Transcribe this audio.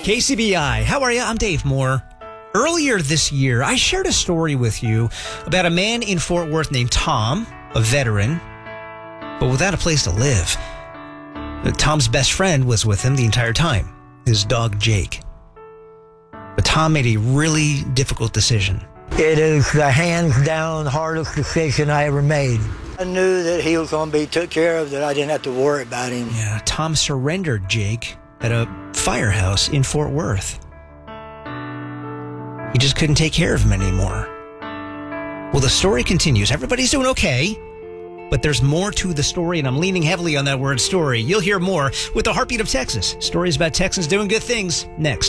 KCBI, how are you? I'm Dave Moore. Earlier this year, I shared a story with you about a man in Fort Worth named Tom, a veteran, but without a place to live. Tom's best friend was with him the entire time, his dog Jake. But Tom made a really difficult decision. It is the hands-down hardest decision I ever made. I knew that he was going to be took care of, that I didn't have to worry about him. Yeah, Tom surrendered Jake at a firehouse in Fort Worth. He just couldn't take care of him anymore. Well, the story continues. Everybody's doing okay, but there's more to the story, and I'm leaning heavily on that word story. You'll hear more with the Heartbeat of Texas. Stories about Texans doing good things next.